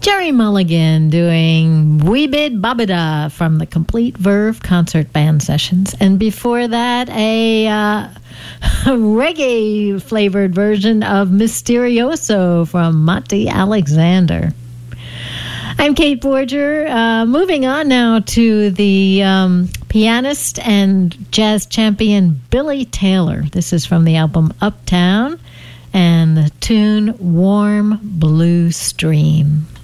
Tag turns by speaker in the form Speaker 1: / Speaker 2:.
Speaker 1: Jerry Mulligan doing Wee Bit Babada from the Complete Verve Concert Band Sessions. And before that, a reggae-flavored version of Mysterioso from Monty Alexander. I'm Kate Borger. Moving on now to the pianist and jazz champion Billy Taylor. This is from the album Uptown and the tune Warm Blue Stream.